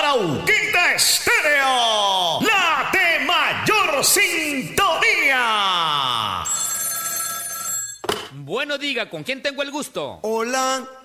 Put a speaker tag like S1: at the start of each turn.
S1: Arauquita Estéreo, la de mayor sintonía.
S2: Bueno, diga, ¿con quién tengo el gusto?
S3: Hola,